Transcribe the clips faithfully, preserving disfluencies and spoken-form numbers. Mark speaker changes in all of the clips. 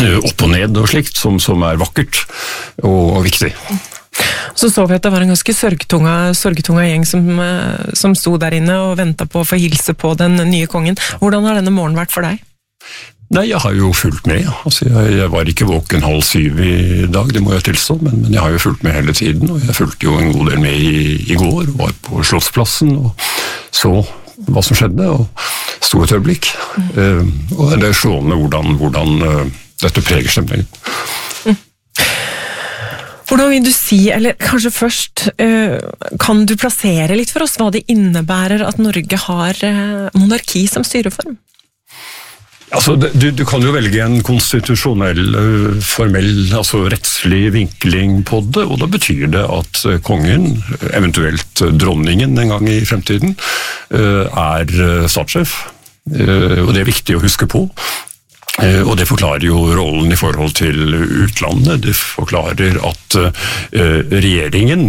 Speaker 1: opp og ned og slikt, som, som er vakkert og, og viktig.
Speaker 2: Så så vi at det var en ganske sørgetunga, sørgetunga gjeng som, som sto der inne og ventet på å få hilse på den nye kongen. Hvordan har denne morgenen vært for deg?
Speaker 1: Nei, jeg har jo fulgt med. Altså, jeg, jeg var ikke våken halv syv i dag, det må jeg tilstå, men, men jeg har jo fulgt med hele tiden, og jeg fulgte jo en god del med i, i går, og var på Slottsplassen, og så hva som skjedde, og sto et øyeblikk. Mm. Uh, og det er slående hvordan, hvordan uh, dette preger stemningen.
Speaker 2: Mm. Hvordan vil du si, eller kanskje først, kan du plassere litt for oss hva det innebærer at Norge har monarki som styreform?
Speaker 1: Altså, du, du kan jo velge en konstitusjonell, formell, altså rettslig vinkling på det, og da betyr det at kongen, eventuelt dronningen en gang i fremtiden, er statssjef. Og det er viktig å huske på. Og det forklarer jo rollen i forhold til utlandet. Det forklarer at regjeringen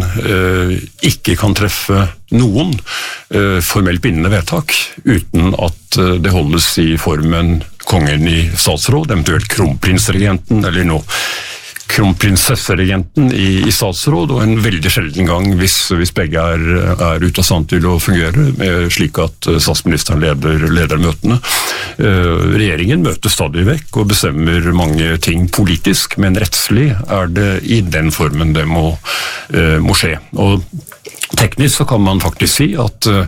Speaker 1: ikke kan treffe noen formelt bindende vedtak uten at det holdes i formen kongen i statsråd, eventuelt kronprinsregenten eller nå kronprinsesseregenten i, i statsråd, og en veldig sjelden gang hvis, hvis begge er, er ute av stand til å fungere, slik at statsministeren leder, leder møtene. Uh, regjeringen møter stadig vekk og bestemmer mange ting politisk, men rettslig er det i den formen det må, uh, må skje. Og teknisk så kan man faktisk si at uh,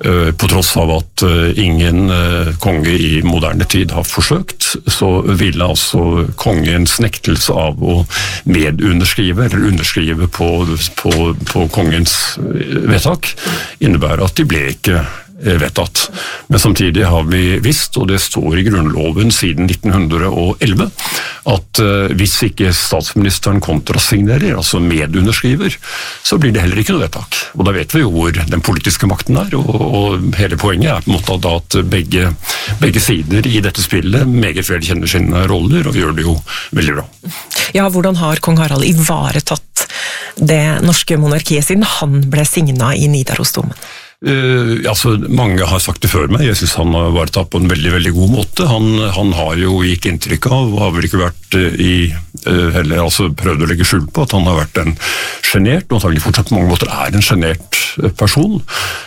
Speaker 1: på tross av at uh, ingen uh, konge i moderne tid har forsøkt, så ville altså kongens nektelse av å medunderskrive, eller underskrive på, på, på kongens vedtak, innebærer at de ble ikke vedtatt. Men samtidig har vi visst, og det står i grunnloven siden nitten elleve, at uh, hvis ikke statsministeren kontrasignerer, altså medunderskriver, så blir det heller ikke noe vedtak. Og da vet vi jo hvor den politiske makten er, og, og hele poenget er på en måte da at begge, begge sider i dette spillet meget vel kjenner sine roller, og gjør det jo veldig bra.
Speaker 2: Ja, hvordan har kong Harald ivaretatt det norske monarkiet siden han ble signet i Nidarosdomen?
Speaker 1: Uh, altså, mange har sagt det før meg. Jeg synes han har vært tatt på en veldig, veldig god måte. Han, han har jo gitt inntrykk av, og har vel ikke vært uh, i, uh, heller altså prøvd å legge skjul på, at han har vært en genert, og antagelig fortsatt på mange måter er en genert person,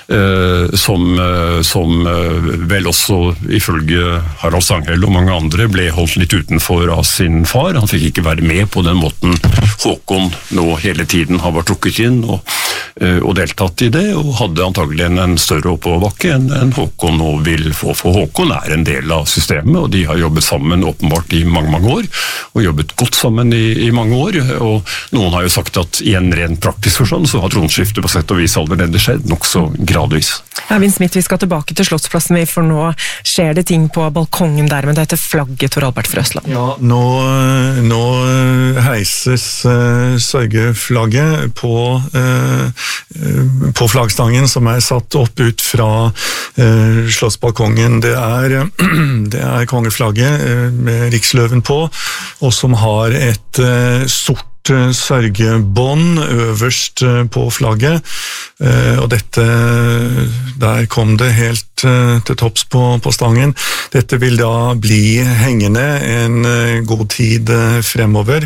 Speaker 1: uh, som, uh, som uh, vel også ifølge Harald Stanghelle og mange andre ble holdt litt utenfor av sin far. Han fikk ikke være med på den måten Håkon nå hele tiden har vært trukket inn og, uh, og deltatt i det, og hadde antagelig en større oppoverbakke enn en Håkon nå vil få. For Håkon er en del av systemet, og de har jobbet sammen åpenbart i mange, mange år, og jobbet godt sammen i, i mange år, og noen har jo sagt at i en ren praktisk forstand så har tronskiftet på sett og vis allerede skjedd, nok så gradvis.
Speaker 2: Eivind Smith, vi skal tilbake til Slottsplassen, for nå skjer det ting på balkongen der, men det heter flagget, Tor Albert Frøsland.
Speaker 3: Ja, nå, nå heises uh, sørgeflagget på, uh, på flaggstangen som er satt opp ut fra uh, slottsbalkongen. Det er, det er kongeflagget uh, med riksløven på, og som har et uh, sort sørgebånd øverst på flagget, og dette, der kom det helt til topps på, på stangen. Dette vil da bli hengende en god tid fremover.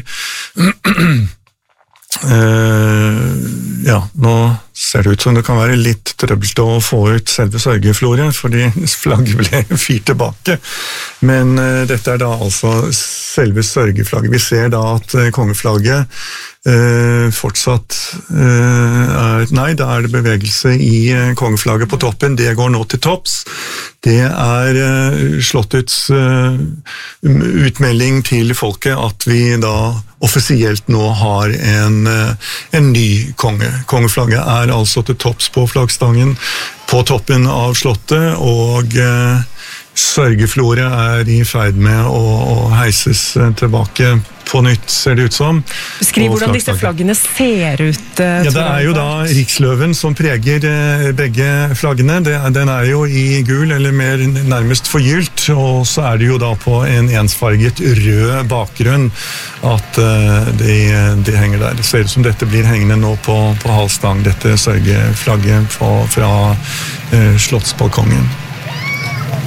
Speaker 3: Ja, nå ser det ut som det kan være litt trøbbelt å få ut selve sørgefloret, fordi flagget ble fyrt tilbake. Men uh, dette er da altså selve sørgeflagget. Vi ser da at uh, kongeflagget uh, fortsatt uh, er, nei, da er det bevegelse i uh, kongeflagget på toppen. Det går nå til topps. Det er uh, slottets uh, utmelding til folket at vi da offisielt nå har en, uh, en ny konge. Kongeflagget er altså til topps på flaggstangen på toppen av slottet, og eh, sørgefloret er i ferd med å, å heises tilbake på nytt, ser det ut som.
Speaker 2: Beskriv hvordan disse flaggene ser ut.
Speaker 3: Ja, det er jo da riksløven som preger eh, begge flaggene. Det, den er jo i gul, eller mer nærmest forgylt, og så er det jo da på en ensfarget rød bakgrunn at eh, de, de henger der. Det ser ut som dette blir hengende nå på, på halvstang, dette sørgeflagget på, fra eh, slottsbalkongen.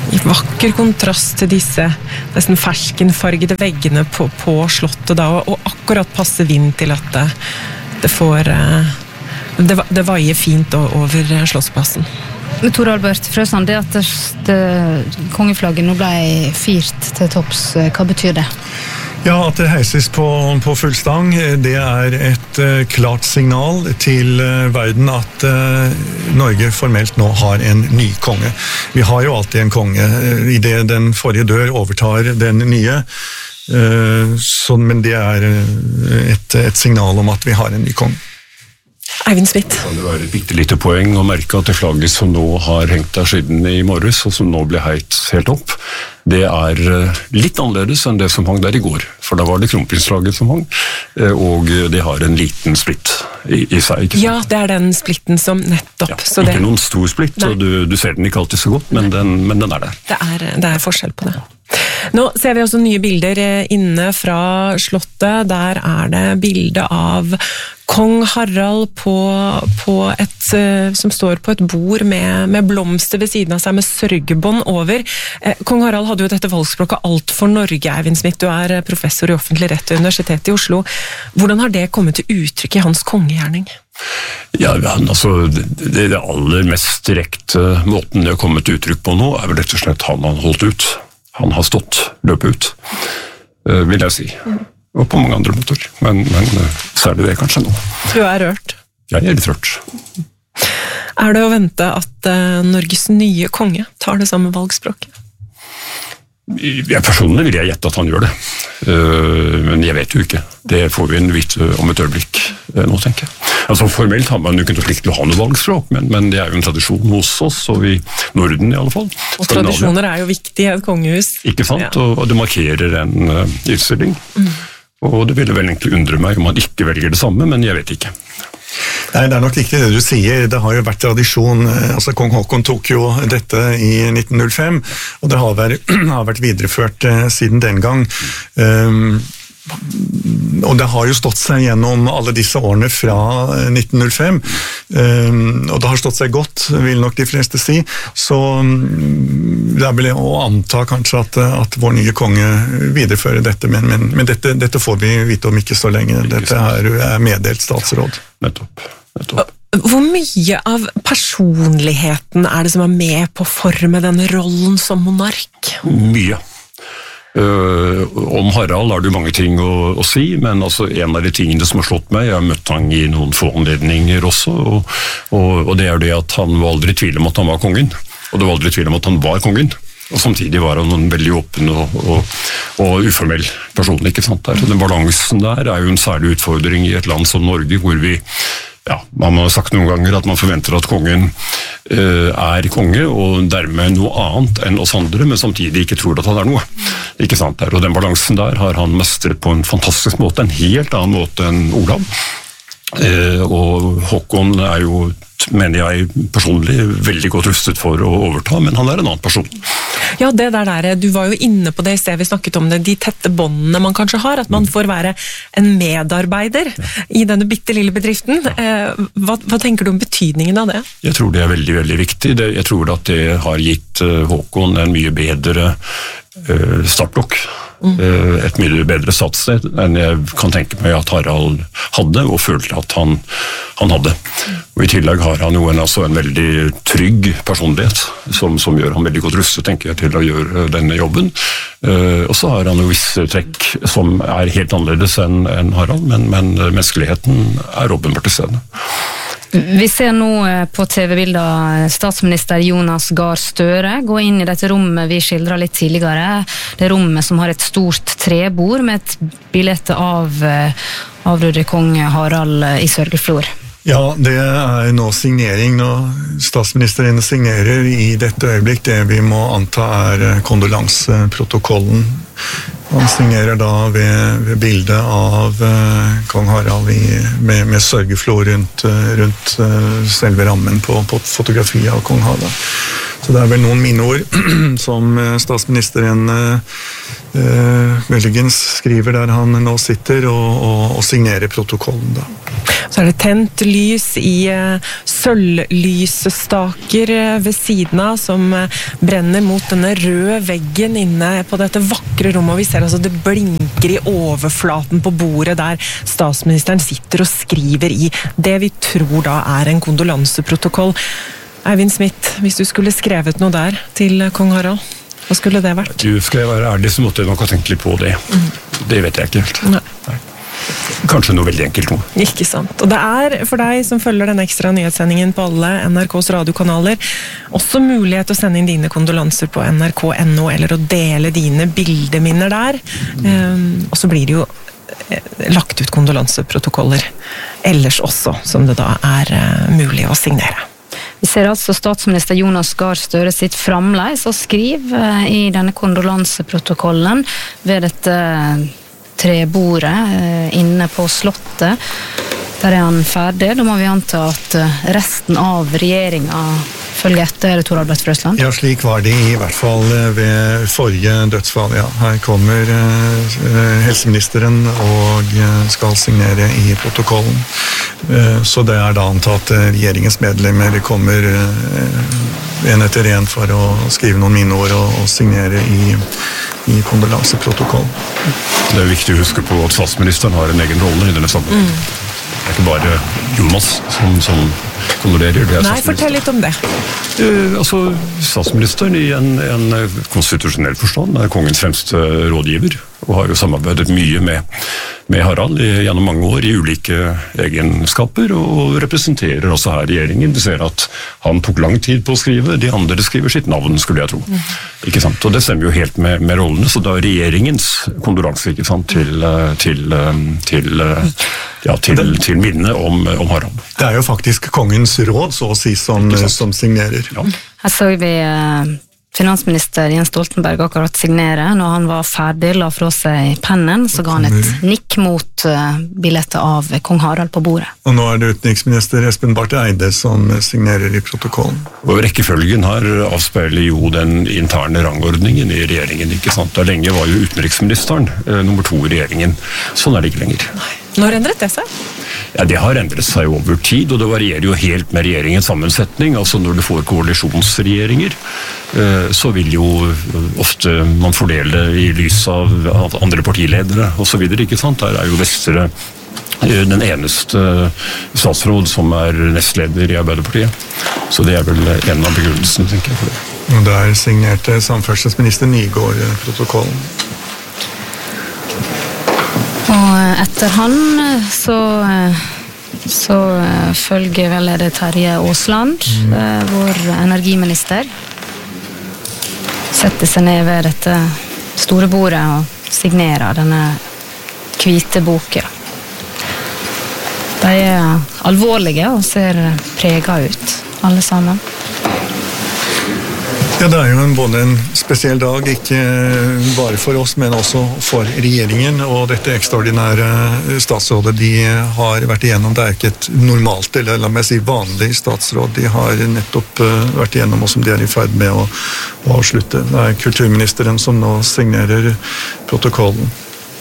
Speaker 2: i vakker kontrast til disse nesten ferskenfargede veggene på, på slottet da, og, og akkurat passe vind til at det, det får det, det veier fint over slottsplassen.
Speaker 4: Tor Albert Frøsland, det at det, det, kongeflagget nå ble firt til topps, hva betyr det?
Speaker 3: Ja, at det heises på, på full stang, det er et uh, klart signal til uh, verden at uh, Norge formelt nå har en ny konge. Vi har jo alltid en konge. Uh, I det den forrige dør overtar den nye, uh, så, men det er uh, et, et signal om at vi har en ny konge.
Speaker 2: Eivind Smith.
Speaker 1: Det kan være et viktig lite poeng å merke at det flagget som nå har hengt der siden i morges, og som nå ble heit helt opp, det er litt annerledes enn det som hang der i går. For da var det kronprinsflagget som hang, og det har en liten splitt i, i seg. Ikke sant?
Speaker 2: Ja, det er den splitten som nettopp.
Speaker 1: Ja,
Speaker 2: så
Speaker 1: ikke
Speaker 2: det...
Speaker 1: noen stor splitt, og du, du ser den ikke alltid så godt, men den, men den er der.
Speaker 2: Det er, det er forskjell på det. Nå ser vi også nye bilder inne fra slottet. Der er det bilde av kong Harald på, på et, som står på et bord med, med blomster ved siden av seg, med sørgebånd over. Eh, kong Harald hadde jo dette valgspråket Alt for Norge, Eivind Smith. Du er professor i offentlig rett ved Universitetet i Oslo. Hvordan har det kommet til uttrykk i hans kongegjerning?
Speaker 1: Ja, altså, det, det aller mest direkte måten det har kommet til uttrykk på nå, er vel rett og slett han han holdt ut. Han har stått, løpet ut, vil jeg si. Og på mange andre måter, men, men særlig det kanskje nå.
Speaker 2: Du er rørt?
Speaker 1: Jeg er litt rørt.
Speaker 2: Er det å vente at uh, Norges nye konge tar det samme valgspråket?
Speaker 1: Jeg personlig vil jeg gjette at han gjør det, uh, men jeg vet jo ikke. Det får vi en vite om et øyeblikk uh, nå, tenker jeg. Altså Formelt har man jo ikke noe slikt til å ha noe valgspråk, men, men det er jo en tradisjon hos oss, og i Norden i alle fall.
Speaker 2: Og tradisjoner er jo viktig i et kongehus.
Speaker 1: Ikke sant, ja. og, og det markerer en uh, utstilling. Mm. Og det ville vel egentlig undre meg om man ikke velger det samme, men jeg vet ikke.
Speaker 3: Nei, det er nok riktig det du sier. Det har jo vært tradisjon, altså Kong Haakon tok jo dette i nitten null fem, og det har vært, har vært videreført eh, siden den gang. Um, og det har jo stått seg gjennom alle disse årene fra nitten null fem, um, og det har stått seg godt, vil nok de fleste si, så um, det er vel å anta kanskje at, at vår nye konge viderefører dette, men, men, men dette, dette får vi vite om ikke så lenge. Dette her er meddelt statsråd.
Speaker 1: Nettopp. Nettopp.
Speaker 2: Hvor mye av personligheten er det som er med på å forme denne rollen som monark?
Speaker 1: Mye. Uh, om Harald har du mange ting å, å si, men altså en av de tingene som har slått meg, jeg har møtt han i noen få anledninger også, og, og, og det er det at han var aldri i tvil om at han var kongen, og det var aldri i tvil om at han var kongen. Og samtidig var han en veldig åpen og, og, og uformell person, ikke sant? Der. Så den balansen der er jo en særlig utfordring i et land som Norge, hvor vi, ja, man har sagt noen ganger at man forventer at kongen eh, er konge, og dermed noe annet enn oss andre, men samtidig ikke tror at han er noe. Ikke sant? Der. Og den balansen der har han mestret på en fantastisk måte, en helt annen måte enn Olav. Eh, og Håkon er jo, mener jeg personlig, veldig godt rustet for å overta, men han er en annen person.
Speaker 2: Ja, det der der, du var jo inne på det i sted, vi snakket om det, de tette båndene man kanskje har, at man får være en medarbeider ja. i denne bitte lille bedriften. Eh, hva, hva tenker du om betydningen av det?
Speaker 1: Jeg tror det er veldig, veldig viktig. Det, jeg tror at det har gitt uh, Håkon en mye bedre uh, startblokk. Mm. Et mye bedre satssted enn jeg kan tenke meg at Harald hadde, og følte at han, han hadde. Og i tillegg har han jo en, altså en veldig trygg personlighet, som, som gjør han veldig godt rustet, tenker jeg, til å gjøre denne jobben. Uh, og så har han jo visse trekk som er helt annerledes enn, enn Harald, men, men menneskeligheten er åpenbart til stede.
Speaker 4: Vi ser nå på T V-bilder statsminister Jonas Gahr Støre gå inn i dette rommet vi skildret litt tidligere. Det rommet som har et stort trebord med et bilde av avrøde kong Harald i sørgeflor.
Speaker 3: Ja, det er nå signering. Når statsministeren signerer i dette øyeblikk, det vi må anta er kondolanseprotokollen. Han signerer da ved, ved bildet av uh, kong Harald i, med, med sørgeflor rundt, uh, rundt uh, selve rammen på, på fotografiet av kong Harald. Så det er vel noen minneord som uh, statsministeren uh, uh, muligens skriver der han nå sitter og, og, og signerer protokollen da.
Speaker 2: Så er det tent lys i uh, sølvlysestaker uh, ved siden av, som uh, brenner mot denne røde veggen inne på dette vakre rommet, og vi ser altså det blinker i overflaten på bordet der statsministeren sitter og skriver i det vi tror da er en kondolanseprotokoll. Eivind Smith, hvis du skulle skrevet noe der til kong Harald, hva skulle det vært?
Speaker 1: Du, skal jeg være ærlig, så måtte jeg nok ha tenkt litt på det. Mm. Det vet jeg ikke helt.
Speaker 2: Nei.
Speaker 1: Nei. Kanskje noe veldig enkelt noe.
Speaker 2: Ikke sant. Og det er for deg som følger den ekstra nyhetssendingen på alle N R K's radiokanaler, også mulighet til å sende inn dine kondolanser på N R K punktum N O, eller å dele dine bildeminner der. Um, og så blir det jo lagt ut kondolanseprotokoller ellers også, som det da er uh, mulig å signere.
Speaker 4: Vi ser altså statsminister Jonas Gahr Støre sitt framleis og skriver i denne kondolanseprotokollen ved dette trebordet inne på slottet. Der er han ferdig. Da må vi anta at resten av regjeringen følger etter, Tor Albert Frøsland?
Speaker 3: Ja, slik var det i hvert fall ved forrige dødsfall. Ja. Her kommer eh, helseministeren og skal signere i protokollen. Eh, så det er da antatt regjeringens medlemmer kommer eh, en etter en for å skrive noen minneord og, og signere i i kondolanseprotokollen.
Speaker 1: Det er viktig å huske på at statsministeren har en egen rolle i denne sammenhengen. Mm. Det er ikke bare Jonas som, som kondolerer. Det er
Speaker 2: Nei, fortell litt om det.
Speaker 1: Eh, altså, statsministeren i en, en konstitusjonell forstand er kongens fremste rådgiver, og har jo samarbeidet mye med, med Harald i, gjennom mange år i ulike egenskaper, og representerer også her regjeringen. Du ser at han tok lang tid på å skrive, de andre skriver sitt navn, skulle jeg tro. Mm. Ikke sant? Og det stemmer jo helt med, med rollene, så da er regjeringens kondolanse, ikke sant, til, til, til, ja, til, til minne om, om Harald.
Speaker 3: Det er jo faktisk kongens råd, så å si, som, som signerer.
Speaker 1: Ja.
Speaker 4: Her så vi finansminister Jens Stoltenberg akkurat signere. Når han var ferdig, la fra seg pennen, så ga han et nikk mot billettet av kong Harald på bordet.
Speaker 3: Og nå er det utenriksminister Espen Barth Eide som signerer i protokollen.
Speaker 1: Og rekkefølgen her avspeiler jo den interne rangordningen i regjeringen, ikke sant? Da lenge var jo utenriksministeren eh, nummer to i regjeringen. Sånn er det ikke lenger.
Speaker 2: Nei. Når endret det seg?
Speaker 1: Ja, det har endret seg over tid, og det varierer jo helt med regjeringens sammensetning. Altså når du får koalisjonsregjeringer, så vil jo ofte man fordele i lys av andre partiledere og så videre, ikke sant? Der er jo Vestre den eneste statsråd som er nestleder i Arbeiderpartiet. Så det er vel en av begrunnelsene, tenker jeg, for det.
Speaker 3: Og der signerte samferdselsminister Nygård protokollen.
Speaker 4: Og etter han så, så følger vel det Terje Aasland, mm. vår energiminister. Setter seg ned ved dette store bordet og signerer denne hvite boken. De er alvorlige og ser preget ut, alle sammen.
Speaker 3: Ja, det er jo en, både en spesiell dag, ikke bare for oss, men også for regjeringen, og dette ekstraordinære statsrådet de har vært igjennom. Det er ikke et normalt, eller la meg si vanlig statsråd. De har nettopp vært igjennom, og som de er i ferd med å, å avslutte. Det er kulturministeren som nå signerer protokollen.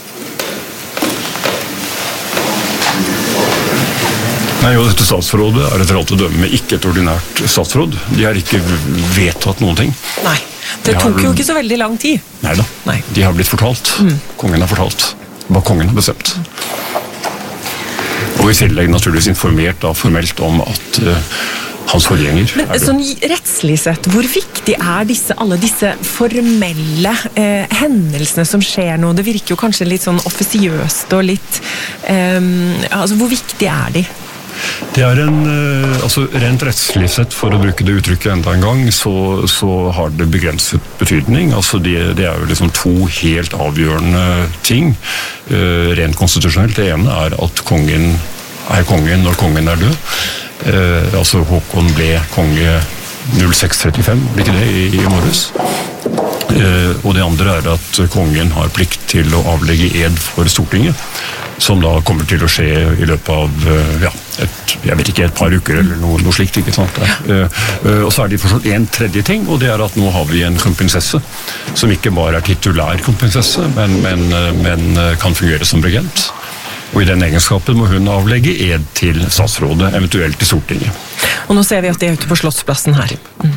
Speaker 1: Nei, og dette statsrådet er etter alt å dømme ikke et ordinært statsråd. De har ikke vedtatt noen ting.
Speaker 2: Nei, det de tok har, jo ikke så veldig lang tid.
Speaker 1: Neida, Nei. De har blitt fortalt. Mm. Kongen har fortalt hva kongen har bestemt. Og i tillegg naturligvis informert da formelt om at uh, hans forgjenger
Speaker 2: Men er sånn rettslig sett, hvor viktig er disse, alle disse formelle eh, hendelsene som skjer nå? Det virker jo kanskje litt sånn offisiøst og litt eh, altså hvor viktig er de?
Speaker 1: Det er en, altså rent rettslig sett, for å bruke det uttrykket enda en gang, så, så har det begrenset betydning. Altså det, det er jo liksom to helt avgjørende ting, uh, rent konstitusjonelt. Det ene er at kongen er kongen når kongen er død. Uh, altså Håkon ble konge null seks trettifem, blir ikke det, i, i morges. Uh, og det andre er at kongen har plikt til å avlegge ed for Stortinget, som da kommer til å skje i løpet av ja, et, jeg vet ikke, et par uker eller noe, noe slikt, ikke sant? Uh, uh, og så er det forstått en tredje ting, og det er at nå har vi en kronprinsesse som ikke bare er titulær kronprinsesse, men, men, men kan fungere som regent. Og i den egenskapen må hun avlegge ed til statsrådet, eventuelt til Stortinget.
Speaker 2: Og nå ser vi at de er ute på Slottsplassen her. Mm.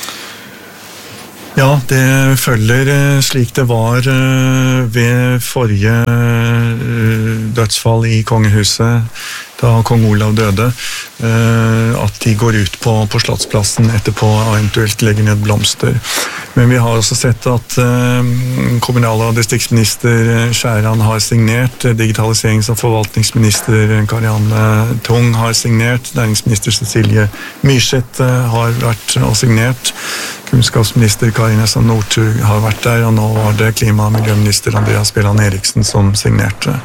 Speaker 3: Ja, det følger slik det var ved forrige dødsfall i kongehuset, da kong Olav døde, at de går ut på, på Slottsplassen etterpå og eventuelt legger ned blomster. Men vi har også sett at kommunal- og distriktsminister Skjæran har signert, digitaliserings- og forvaltningsminister Karianne Tung har signert, næringsminister Cecilie Myrseth har vært og signert, kunnskapsminister Kari Nessa Nordtun har vært der, og nå var det klima- og miljøminister Andreas Bjelland Eriksen som signerte.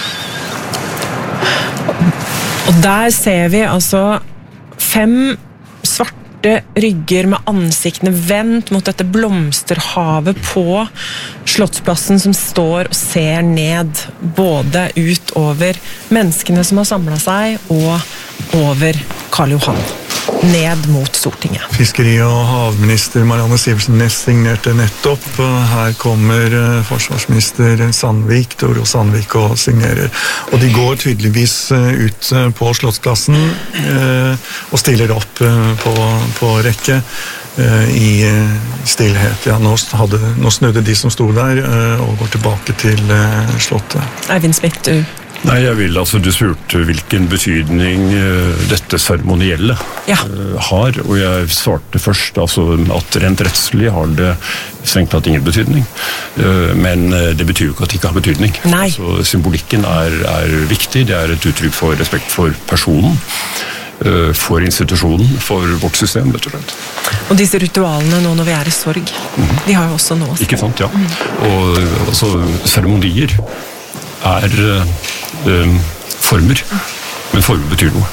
Speaker 2: Og der ser vi altså fem svarte rygger med ansiktene vendt mot dette blomsterhavet på Slottsplassen som står og ser ned både ut over menneskene som har samlet seg og over Karl Johan. Ned mot Stortinget.
Speaker 3: Fiskeri- og havminister Marianne Sivertsen Næss signerte nettopp. Her kommer forsvarsminister Sandvik, Tore Sandvik, og signerer. Og de går tydeligvis ut på Slottsplassen og stiller opp på, på rekke i stillhet. Ja, nå, hadde, nå snudde de som sto der og går tilbake til Slottet.
Speaker 2: Eivind Smith, du.
Speaker 1: Nei, jeg vil, altså Du spurte hvilken betydning uh, dette seremonielle
Speaker 2: ja.
Speaker 1: uh, har, og jeg svarte først altså, at rent rettslig har det strengt tatt ingen betydning. Uh, men uh, det betyr jo ikke at det ikke har betydning.
Speaker 2: Nei.
Speaker 1: Så symbolikken er, er viktig, det er et uttrykk for respekt for personen, uh, for institusjonen, for vårt system, rett og slett.
Speaker 2: Og disse ritualene nå når vi er i sorg, mm. de har jo også nå.
Speaker 1: Ikke sant, ja. Mm. Og altså, seremonier er uh, former, men former betyr noe.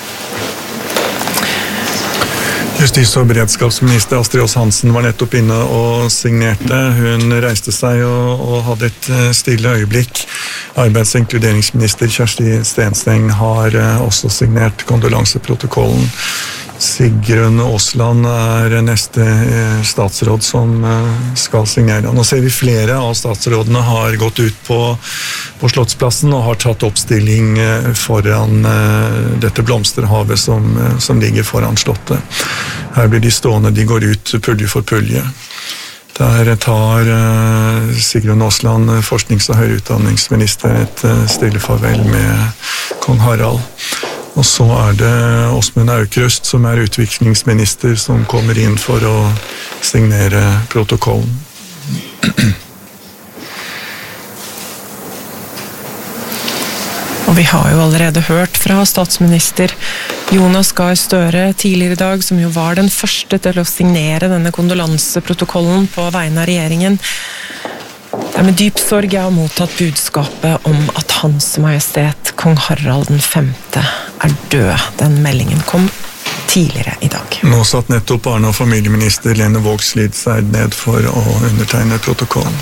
Speaker 3: Justis- og beredskapsminister Astrid Aas Hansen var nettopp inne og signerte. Hun reiste seg og, og hadde et stille øyeblikk. Arbeids- og inkluderingsminister Kjersti Stensteng har også signert kondolanseprotokollen. Sigrun Aasland er neste statsråd som skal signere. Nå ser vi flere av statsrådene har gått ut på, på Slottsplassen og har tatt oppstilling foran dette blomsterhavet som, som ligger foran Slottet. Her blir de stående, de går ut pulje for pulje. Der tar Sigrun Aasland, forsknings- og høyere utdanningsminister, et stille farvel med kong Harald. Og så er det Åsmund Aukrust, som er utviklingsminister, som kommer inn for å signere protokollen.
Speaker 2: Og vi har jo allerede hørt fra statsminister Jonas Gahr Støre tidligere i dag, som jo var den første til å signere denne kondolanseprotokollen på vegne av regjeringen. Det er med dyp sorg jeg har mottatt budskapet om at Hans Majestet Kong Harald den femte er død. Den meldingen kom tidligere i dag.
Speaker 3: Nå satt nettopp barne- og familieminister Lene Vågslid seg ned for å undertegne protokollen.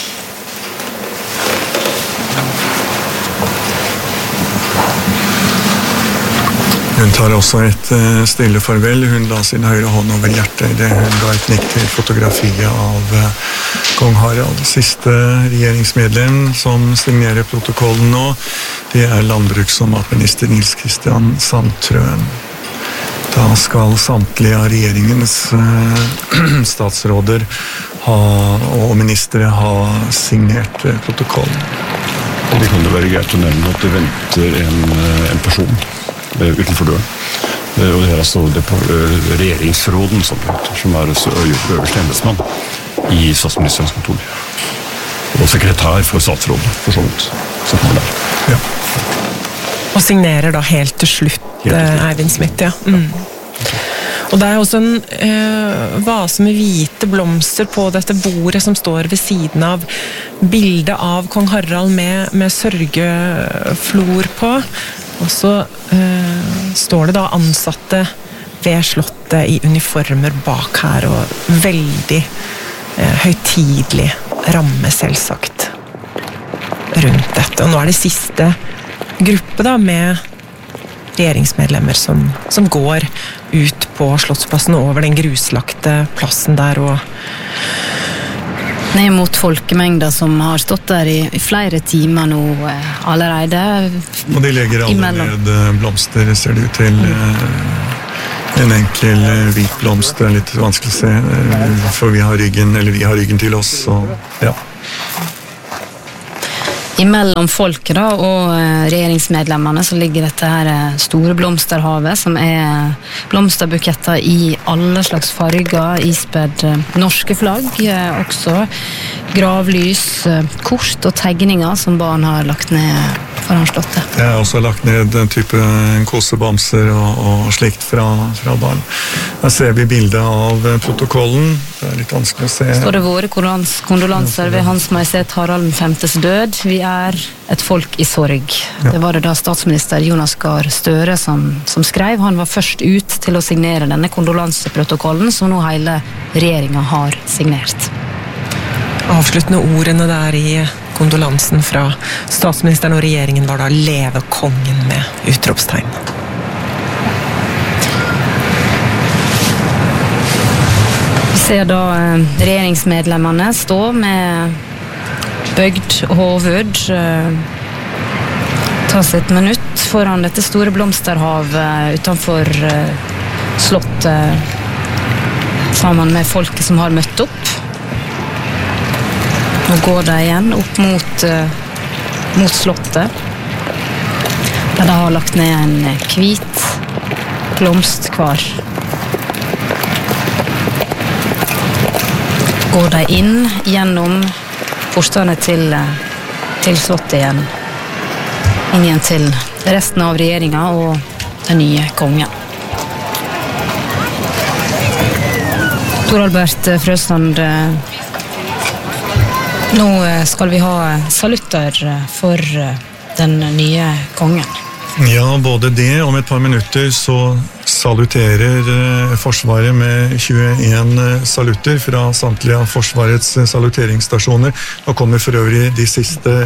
Speaker 3: Hun tar også et stille farvel. Hun la sin høyre hånd over hjertet i det hun ga et nikk til fotografiet av kong Harald. Siste regjeringsmedlem som signerer protokollen nå, det er landbruks- og matminister Nils Kristian Sandtrøen. Da skal samtlige av regjeringens statsråder ha, og ministere ha signert protokollen.
Speaker 1: Og det kan det være greit å nevne at det venter en, en person utenfor døren. Og det er altså det regjeringsråden som, som er øverste embetsmann i statsministerens kontor. Og sekretær for statsrådet, for så vidt, som kommer der.
Speaker 3: Ja.
Speaker 2: Og signerer da helt til slutt, helt til slutt. Eivind Smith, ja. Mm. Og det er også en eh, vase med hvite blomster på dette bordet som står ved siden av bildet av kong Harald med, med sørgeflor på. Og så eh, står det da ansatte ved Slottet i uniformer bak her, og veldig eh, høytidelig ramme selvsagt rundt dette. Og nå er det siste gruppe da med regjeringsmedlemmer som, som går ut på Slottsplassen over den gruslagte plassen der, og
Speaker 4: ned mot folkemengder som har stått der i, i flere timer nå eh, allerede.
Speaker 3: Og de legger alle
Speaker 4: imellom.
Speaker 3: ned blomster, ser det ut til. Eh, en enkel eh, hvit blomst er litt vanskelig å se, eh, for vi har ryggen, eller vi har ryggen til oss, og ja.
Speaker 4: Imellom folket da, og eh, regjeringsmedlemmene så ligger dette her eh, store blomsterhavet, som er blomsterbuketter i alle slags farger, ispedd eh, norske flagg, eh, også gravlys, eh, kort og tegninger som barn har lagt ned foran slottet.
Speaker 3: Jeg har også lagt ned den type kosebamser og, og slikt fra, fra barn. Her ser vi bildet av protokollen. Det er litt vanskelig å se.
Speaker 4: Står det våre kondolanser ved Hans Majestet Harald den femtes død. Vi er et folk i sorg.
Speaker 3: Ja.
Speaker 4: Det var det da statsminister Jonas Gahr Støre som, som skrev. Han var først ut til å signere denne kondolanseprotokollen, som nå hele regjeringen har signert.
Speaker 2: Avsluttende ordene der i kondolansen fra statsministeren og regjeringen var da «Leve kongen» med utropstegn.
Speaker 4: Vi ser da eh, regjeringsmedlemmene stå med bøgd hoved, eh, ta sitt minutt foran dette store blomsterhavet utenfor eh, slottet, sammen med folket som har møtt opp. Nå går de igjen opp mot, uh, mot slottet, der de har lagt ned en hvit blomst hver. Går de inn gjennom portene til, til slottet igjen, inn igjen til resten av regjeringen og den nye kongen. Tor Albert Frøsland, nå skal vi ha salutter for den nye kongen.
Speaker 3: Ja, både det. Om et par minutter så saluterer Forsvaret med tjueen salutter fra samtlige av Forsvarets saluteringsstasjoner. Nå kommer for øvrig de siste,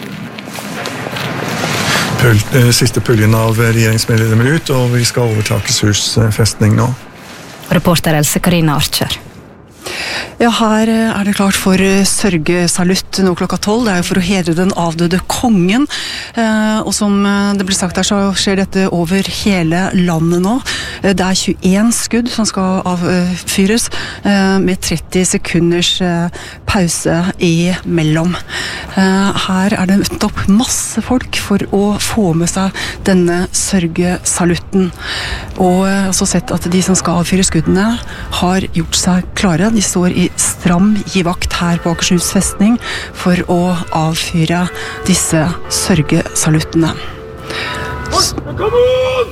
Speaker 3: pøl, siste puljen av regjeringsmedlemmer ut, og vi skal overta Akershus festning nå.
Speaker 4: Reporter Else Karina Archer.
Speaker 5: Ja, her er det klart for sørgesalutt nå klokka tolv. Det er jo for å hedre den avdøde kongen. Og som det ble sagt her, så skjer dette over hele landet nå. Det er tjueen skudd som skal avfyres, med tretti sekunders pause imellom. Her er det møtt opp masse folk for å få med seg denne sørgesalutten. Og jeg har også sett at de som skal avfyre skuddene har gjort seg klare. De står i stram givakt her på Akershus festning for å avfyre disse sørgesaluttene.
Speaker 6: Kanon!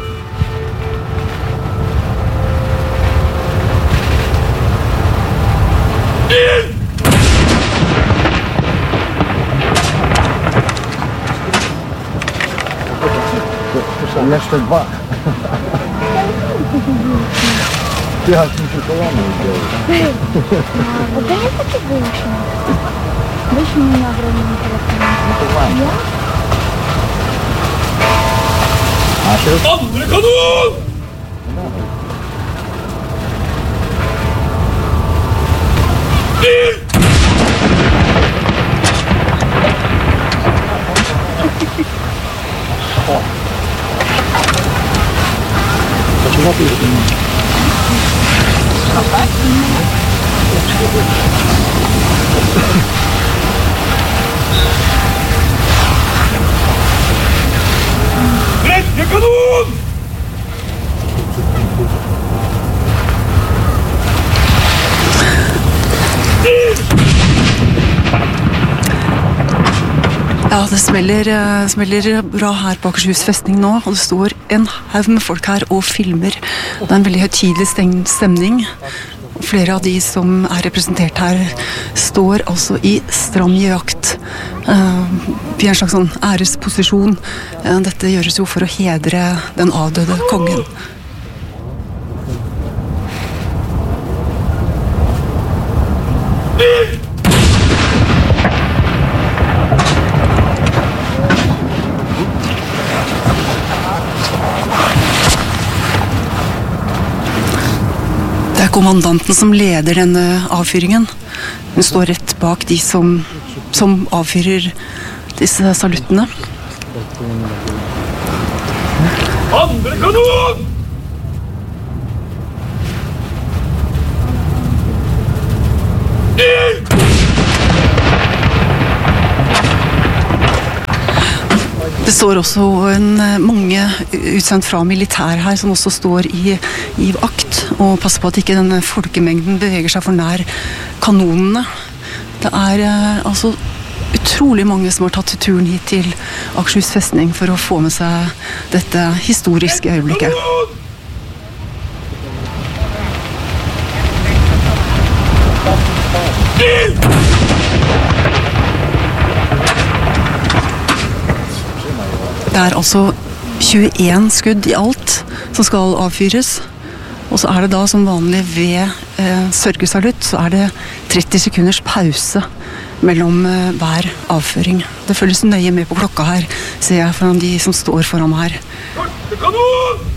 Speaker 6: Inn!
Speaker 7: Jeszcze dwa. Ja mi się kolano dzieje.
Speaker 8: A to nie takie głośno. Weź mi nagrać na telefonie. Ja?
Speaker 7: A się...
Speaker 6: Andre kanon! Inn!
Speaker 7: Dlaczego ty już nie...
Speaker 6: Tredje kanon!
Speaker 5: Ja, det smeller, smeller bra her på Akershus festning nå, og det står en haug med folk her og filmer. Det er en veldig høytidelig stemning. Flere av de som er representert her står altså i stram givakt. I en slags sånn æresposisjon. Dette gjøres jo for å hedre den avdøde kongen. Det er kommandanten som leder denne avfyringen. Hun står rett bak de som, som avfyrer disse saluttene.
Speaker 6: Andre kanon! Ild!
Speaker 5: Det står også en, mange utsendt fra militær her som også står i, i akt og passer på at ikke denne folkemengden beveger seg for nær kanonene. Det er altså utrolig mange som har tatt turen hit til Akershus festning for å få med seg dette historiske øyeblikket. Det er altså tjueen skudd i alt som skal avfyres, og så er det da som vanlig ved eh, sørgesalutt, så er det tretti sekunders pause mellom eh, hver avføring. Det følges nøye med på klokka her, ser jeg foran de som står foran meg her.
Speaker 6: Første kanon!